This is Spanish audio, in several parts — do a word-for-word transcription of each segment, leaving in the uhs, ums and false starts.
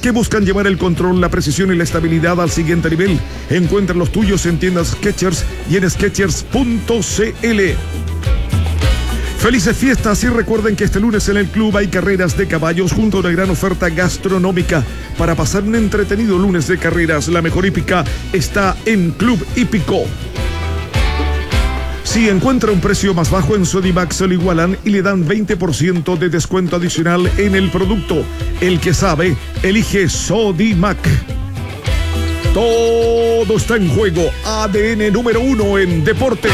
que buscan llevar el control, la precisión y la estabilidad al siguiente nivel. Encuentra los tuyos en tiendas Skechers y en skechers punto c l. Felices fiestas y recuerden que este lunes en el club hay carreras de caballos junto a una gran oferta gastronómica para pasar un entretenido lunes de carreras. La mejor hípica está en Club Hípico. Si encuentra un precio más bajo en Sodimac, se lo igualan y le dan veinte por ciento de descuento adicional en el producto. El que sabe, elige Sodimac. Todo está en juego. A D N número uno en deportes.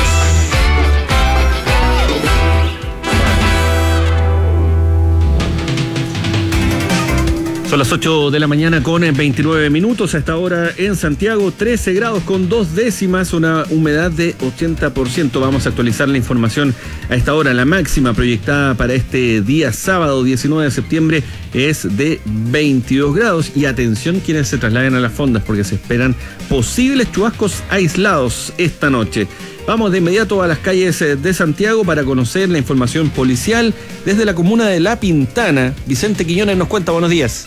Son las ocho de la mañana con veintinueve minutos. A esta hora en Santiago, trece grados con dos décimas, una humedad de ochenta por ciento. Vamos a actualizar la información a esta hora. La máxima proyectada para este día sábado diecinueve de septiembre es de veintidós grados. Y atención quienes se trasladen a las fondas porque se esperan posibles chubascos aislados esta noche. Vamos de inmediato a las calles de Santiago para conocer la información policial desde la comuna de La Pintana. Vicente Quiñones nos cuenta. Buenos días.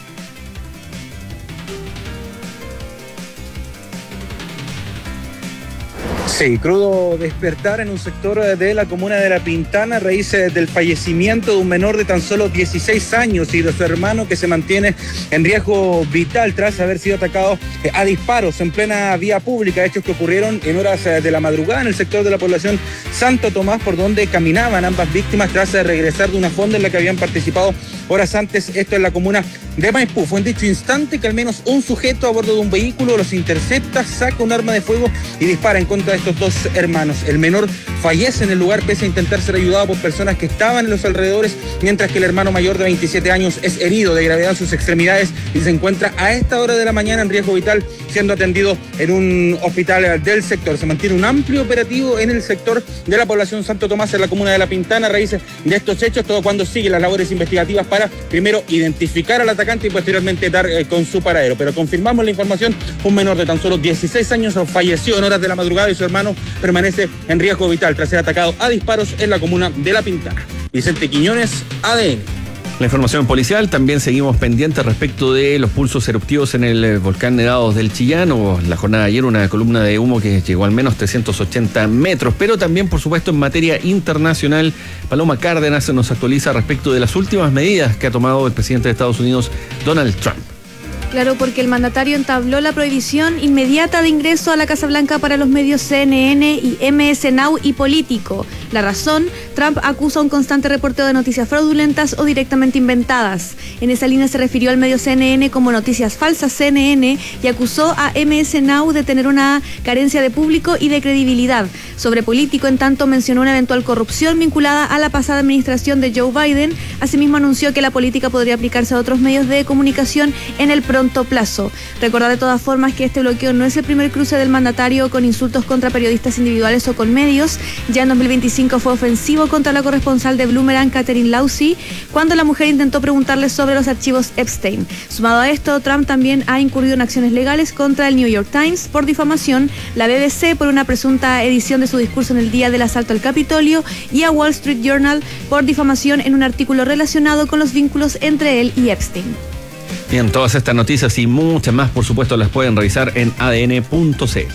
Sí, crudo despertar en un sector de la comuna de La Pintana a raíz del fallecimiento de un menor de tan solo dieciséis años y de su hermano que se mantiene en riesgo vital tras haber sido atacado a disparos en plena vía pública, hechos que ocurrieron en horas de la madrugada en el sector de la población Santo Tomás, por donde caminaban ambas víctimas tras regresar de una fonda en la que habían participado horas antes, esto en la comuna de Maipú. Fue en dicho instante que al menos un sujeto a bordo de un vehículo los intercepta, saca un arma de fuego y dispara en contra de estos dos hermanos. El menor fallece en el lugar pese a intentar ser ayudado por personas que estaban en los alrededores, mientras que el hermano mayor de veintisiete años es herido de gravedad en sus extremidades y se encuentra a esta hora de la mañana en riesgo vital, siendo atendido en un hospital del sector. Se mantiene un amplio operativo en el sector de la población Santo Tomás en la comuna de La Pintana a raíz de estos hechos, todo cuando sigue las labores investigativas para primero identificar al atacante y posteriormente dar eh, con su paradero. Pero confirmamos la información, un menor de tan solo dieciséis años falleció en horas de la madrugada y su hermano permanece en riesgo vital tras ser atacado a disparos en la comuna de La Pintana. Vicente Quiñones, A D N. La información policial, también seguimos pendientes respecto de los pulsos eruptivos en el volcán Nevados del Chillán. Hubo la jornada de ayer una columna de humo que llegó al menos trescientos ochenta metros, pero también por supuesto en materia internacional, Paloma Cárdenas nos actualiza respecto de las últimas medidas que ha tomado el presidente de Estados Unidos, Donald Trump. Claro, porque el mandatario entabló la prohibición inmediata de ingreso a la Casa Blanca para los medios C N N y M S Now y Político. La razón, Trump acusa un constante reporteo de noticias fraudulentas o directamente inventadas. En esa línea se refirió al medio C N N como noticias falsas C N N y acusó a M S Now de tener una carencia de público y de credibilidad. Sobre Político, en tanto, mencionó una eventual corrupción vinculada a la pasada administración de Joe Biden. Asimismo, anunció que la política podría aplicarse a otros medios de comunicación en el pronto plazo. Recordar de todas formas que este bloqueo no es el primer cruce del mandatario con insultos contra periodistas individuales o con medios. Ya en dos mil veinticinco fue ofensivo contra la corresponsal de Bloomerang, Catherine Laucy, cuando la mujer intentó preguntarle sobre los archivos Epstein. Sumado a esto, Trump también ha incurrido en acciones legales contra el New York Times por difamación, la B B C por una presunta edición de su discurso en el día del asalto al Capitolio y a Wall Street Journal por difamación en un artículo relacionado con los vínculos entre él y Epstein. Bien, todas estas noticias y muchas más, por supuesto, las pueden revisar en A D N punto C L.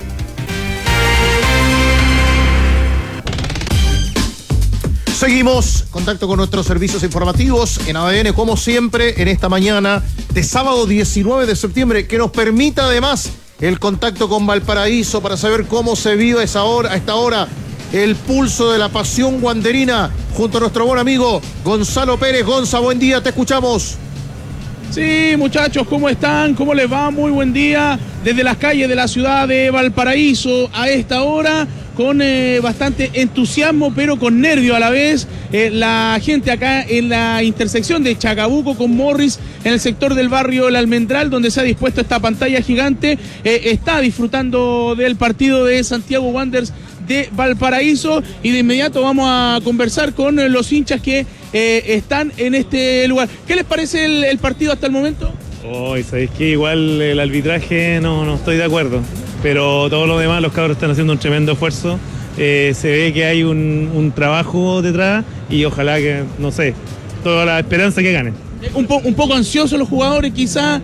Seguimos, contacto con nuestros servicios informativos en A D N, como siempre, en esta mañana de sábado diecinueve de septiembre, que nos permita además el contacto con Valparaíso para saber cómo se vive a, esa hora, a esta hora el pulso de la pasión wanderina junto a nuestro buen amigo Gonzalo Pérez. Gonza, buen día, te escuchamos. Sí, muchachos, ¿cómo están? ¿Cómo les va? Muy buen día desde las calles de la ciudad de Valparaíso a esta hora, con eh, bastante entusiasmo, pero con nervio a la vez. Eh, la gente acá en la intersección de Chacabuco con Morris, en el sector del barrio El Almendral, donde se ha dispuesto esta pantalla gigante, eh, está disfrutando del partido de Santiago Wanderers de Valparaíso, y de inmediato vamos a conversar con los hinchas que eh, están en este lugar. ¿Qué les parece el, el partido hasta el momento? Oh, ¿sabéis qué? Igual el arbitraje no, no estoy de acuerdo, pero todo lo demás, los cabros están haciendo un tremendo esfuerzo. Eh, se ve que hay un, un trabajo detrás y ojalá que, no sé, toda la esperanza que ganen. Un, po un poco ansiosos los jugadores quizás.